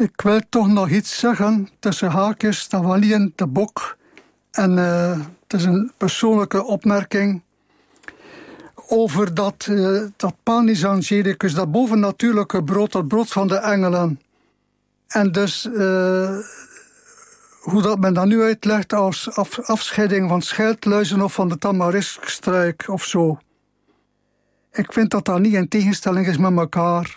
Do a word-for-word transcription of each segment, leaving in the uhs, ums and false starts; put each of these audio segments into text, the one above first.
Ik wil toch nog iets zeggen tussen haakjes, dat was niet in het boek. En uh, het is een persoonlijke opmerking over dat, uh, dat Panis Angelicus, dat bovennatuurlijke brood, dat brood van de engelen. En dus, uh, hoe dat men dat nu uitlegt als af, afscheiding van schildluizen of van de tamariskstruik of zo. Ik vind dat dat niet in tegenstelling is met elkaar.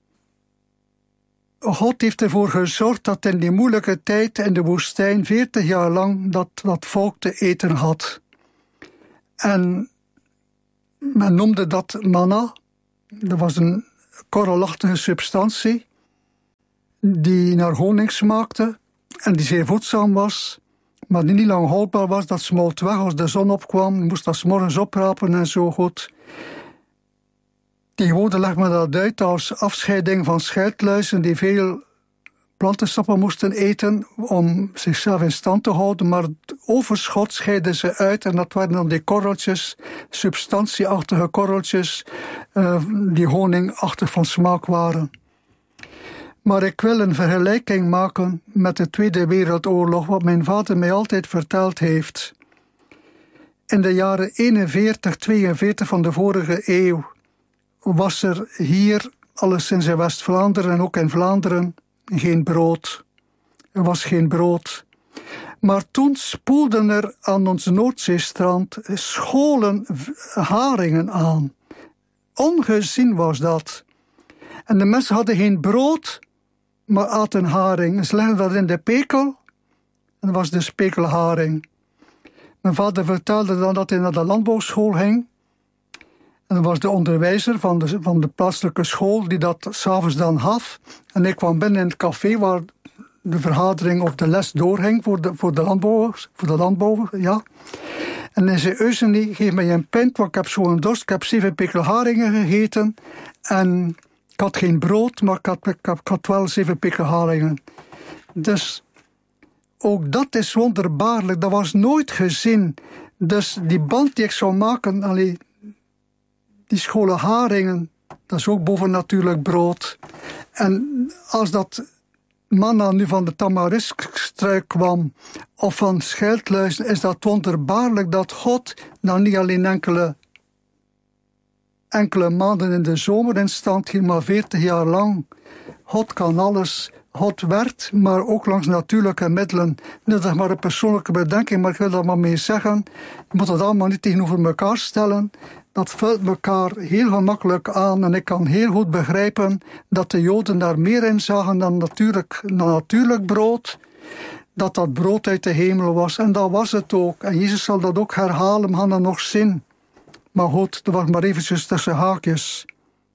God heeft ervoor gezorgd dat in die moeilijke tijd in de woestijn, veertig jaar lang, dat, dat volk te eten had. En men noemde dat manna. Dat was een korrelachtige substantie die naar honing smaakte en die zeer voedzaam was, maar die niet lang houdbaar was. Dat smolt weg als de zon opkwam. Je moest dat 's morgens oprapen en zo goed. Tegenwoordig legt men dat uit als afscheiding van schildluizen die veel plantensappen moesten eten om zichzelf in stand te houden, maar het overschot scheiden ze uit en dat waren dan die korreltjes, substantieachtige korreltjes, uh, die honingachtig van smaak waren. Maar ik wil een vergelijking maken met de Tweede Wereldoorlog, wat mijn vader mij altijd verteld heeft. In de jaren eenenveertig, tweeënveertig van de vorige eeuw was er hier, alleszins in West-Vlaanderen en ook in Vlaanderen, geen brood. Er was geen brood. Maar toen spoelden er aan ons Noordzeestrand scholen haringen aan. Ongezien was dat. En de mensen hadden geen brood, maar aten haring. Ze legden dat in de pekel en dat was de spekelharing. Mijn vader vertelde dan dat hij naar de landbouwschool ging. En dat was de onderwijzer van de, van de plaatselijke school die dat 's avonds dan gaf. En ik kwam binnen in het café waar de vergadering of de les doorging voor de, voor de landbouwers. Voor de landbouwer, ja. En hij zei, Eugenie, geef mij een pint, want ik heb zo'n dorst. Ik heb zeven pekelharingen gegeten. En ik had geen brood, maar ik had, ik had, ik had wel zeven pekelharingen. Dus ook dat is wonderbaarlijk. Dat was nooit gezien. Dus die band die ik zou maken, allee, die scholen haringen, dat is ook bovennatuurlijk brood. En als dat manna nu van de tamariskstruik kwam, of van schildluizen, is dat wonderbaarlijk dat God nou niet alleen enkele, enkele maanden in de zomer in stand hield, maar veertig jaar lang. God kan alles. God werkt, maar ook langs natuurlijke middelen. Dat is maar een persoonlijke bedenking, maar ik wil daar maar mee zeggen. Je moet dat allemaal niet tegenover elkaar stellen. Dat vult elkaar heel gemakkelijk aan en ik kan heel goed begrijpen dat de Joden daar meer in zagen dan natuurlijk, dan natuurlijk brood. Dat dat brood uit de hemel was en dat was het ook. En Jezus zal dat ook herhalen, we gaan dat nog zien. Maar goed, dat was maar eventjes tussen haakjes.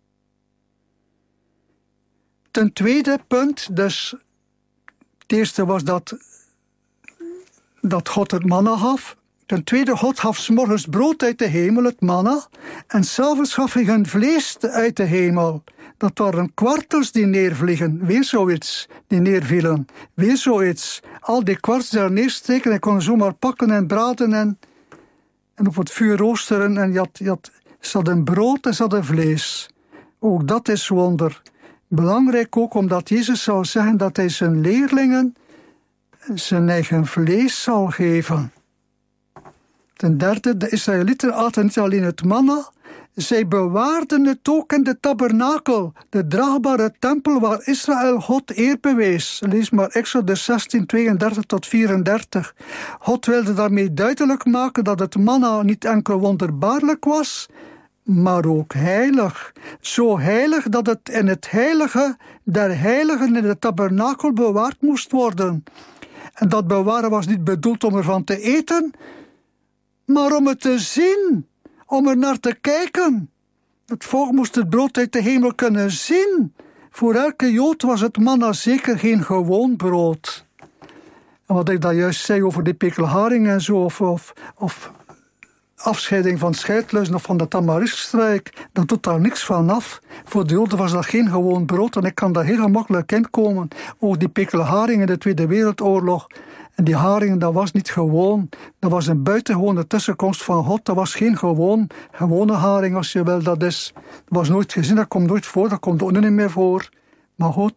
Ten tweede punt, dus het eerste was dat, dat God het manna gaf. Ten tweede, God gaf 's morgens brood uit de hemel, het manna, en 's avonds gaf hij hun vlees uit de hemel. Dat waren kwartels die neervliegen, weer zoiets, die neervielen, weer zoiets. Al die kwartels daar neersteken, en kon zomaar pakken en braden en, en op het vuur roosteren. En je had, je had, ze hadden brood en ze hadden vlees. Ook dat is wonder. Belangrijk ook omdat Jezus zou zeggen dat hij zijn leerlingen zijn eigen vlees zal geven. Ten derde, de Israëlieten aten niet alleen het manna, zij bewaarden het ook in de tabernakel, de draagbare tempel waar Israël God eer bewees. Lees maar Exodus zestien, tweeëndertig tot vierendertig. God wilde daarmee duidelijk maken dat het manna niet enkel wonderbaarlijk was, maar ook heilig. Zo heilig dat het in het heilige der heiligen in de tabernakel bewaard moest worden. En dat bewaren was niet bedoeld om ervan te eten, maar om het te zien, om er naar te kijken. Het volk moest het brood uit de hemel kunnen zien. Voor elke Jood was het manna zeker geen gewoon brood. En wat ik daar juist zei over die pekelharing en zo, of, of, of afscheiding van schildluizen of van de tamariskstruik, dat doet daar niks van af. Voor de Joden was dat geen gewoon brood en ik kan daar heel gemakkelijk in komen. Ook die pekelharing in de Tweede Wereldoorlog. En die haringen, dat was niet gewoon. Dat was een buitengewone tussenkomst van God. Dat was geen gewoon, gewone haring, als je wil. Dat is, dat was nooit gezien, dat komt nooit voor. Dat komt ook niet meer voor. Maar goed,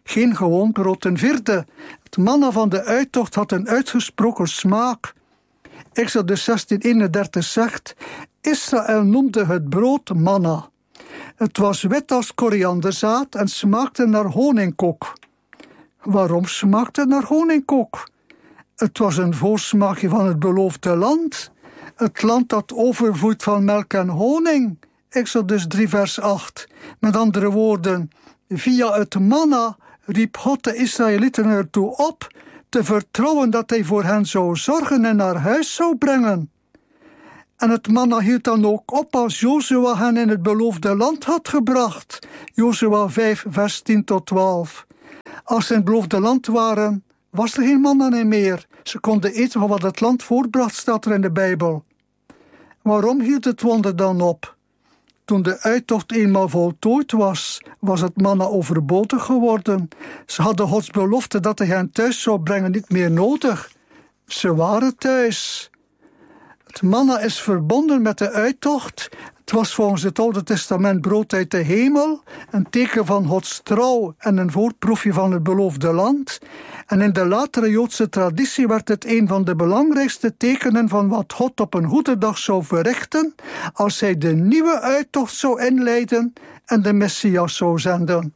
geen gewoon brood. Ten vierde, het manna van de uittocht had een uitgesproken smaak. Exodus zestien eenendertig zegt, Israël noemde het brood manna. Het was wit als korianderzaad en smaakte naar honingkoek. Waarom smaakte het naar honingkoek? Het was een voorsmaakje van het beloofde land. Het land dat overvloeit van melk en honing. Exodus drie vers acht. Met andere woorden, via het manna riep God de Israëlieten ertoe op te vertrouwen dat hij voor hen zou zorgen en naar huis zou brengen. En het manna hield dan ook op als Jozua hen in het beloofde land had gebracht. Jozua vijf vers tien tot twaalf. Als ze in het beloofde land waren, was er geen manna meer. Ze konden eten van wat het land voortbracht, staat er in de Bijbel. Waarom hield het wonder dan op? Toen de uittocht eenmaal voltooid was, was het manna overbodig geworden. Ze hadden Gods belofte dat hij hen thuis zou brengen niet meer nodig. Ze waren thuis. Het manna is verbonden met de uittocht. Het was volgens het Oude Testament brood uit de hemel, een teken van Gods trouw en een voorproefje van het beloofde land. En in de latere Joodse traditie werd het een van de belangrijkste tekenen van wat God op een goede dag zou verrichten, als hij de nieuwe uittocht zou inleiden en de Messias zou zenden.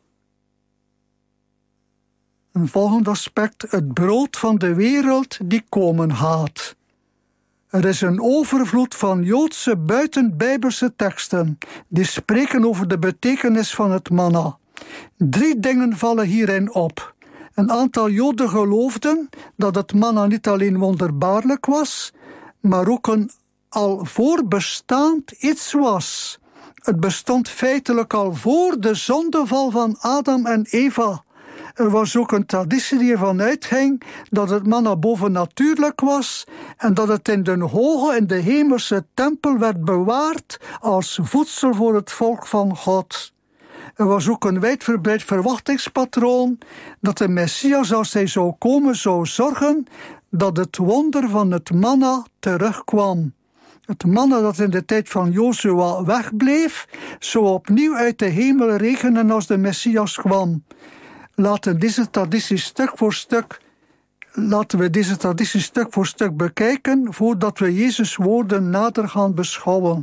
Een volgend aspect, het brood van de wereld die komen haat. Er is een overvloed van Joodse buitenbijbelse teksten die spreken over de betekenis van het manna. Drie dingen vallen hierin op. Een aantal Joden geloofden dat het manna niet alleen wonderbaarlijk was, maar ook een al voorbestaand iets was. Het bestond feitelijk al voor de zondeval van Adam en Eva. Er was ook een traditie die ervan uitging dat het manna bovennatuurlijk was en dat het in de hoge in de hemelse tempel werd bewaard als voedsel voor het volk van God. Er was ook een wijdverbreid verwachtingspatroon dat de Messias, als hij zou komen, zou zorgen dat het wonder van het manna terugkwam. Het manna dat in de tijd van Jozua wegbleef, zou opnieuw uit de hemel regenen als de Messias kwam. Laten, deze traditie stuk voor stuk, laten we deze traditie stuk voor stuk bekijken voordat we Jezus' woorden nader gaan beschouwen.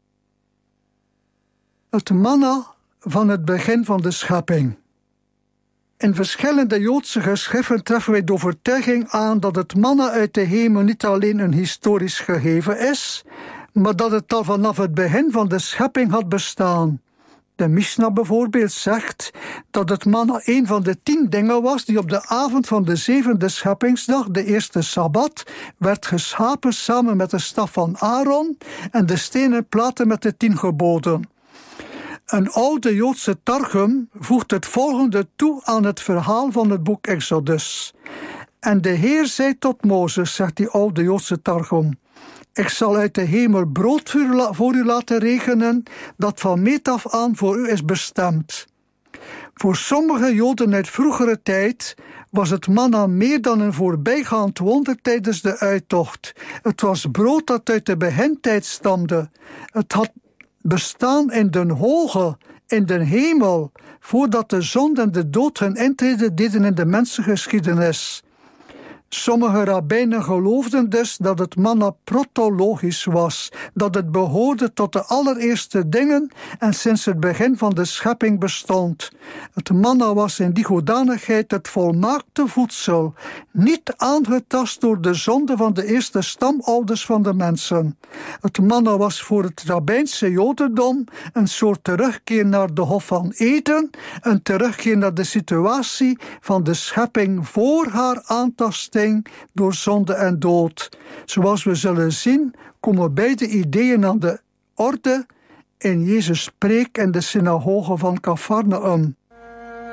Het manna van het begin van de schepping. In verschillende Joodse geschriften treffen wij de overtuiging aan dat het manna uit de hemel niet alleen een historisch gegeven is, maar dat het al vanaf het begin van de schepping had bestaan. De Mishnah bijvoorbeeld zegt dat het manna een van de tien dingen was die op de avond van de zevende scheppingsdag, de eerste Sabbat, werd geschapen samen met de staf van Aaron en de stenen platen met de tien geboden. Een oude Joodse targum voegt het volgende toe aan het verhaal van het boek Exodus. En de Heer zei tot Mozes, zegt die oude Joodse targum, ik zal uit de hemel brood voor u laten regenen, dat van meet af aan voor u is bestemd. Voor sommige Joden uit vroegere tijd was het manna meer dan een voorbijgaand wonder tijdens de uittocht. Het was brood dat uit de begintijd stamde. Het had bestaan in den hoge, in den hemel, voordat de zonde en de dood hun intrede deden in de mensengeschiedenis. Sommige rabbijnen geloofden dus dat het manna protologisch was, dat het behoorde tot de allereerste dingen en sinds het begin van de schepping bestond. Het manna was in die hoedanigheid het volmaakte voedsel, niet aangetast door de zonde van de eerste stamouders van de mensen. Het manna was voor het rabbijnse jodendom een soort terugkeer naar de Hof van Eden, een terugkeer naar de situatie van de schepping voor haar aantasting door zonde en dood. Zoals we zullen zien, komen beide ideeën aan de orde in Jezus' preek in de synagoge van Kafarnaum.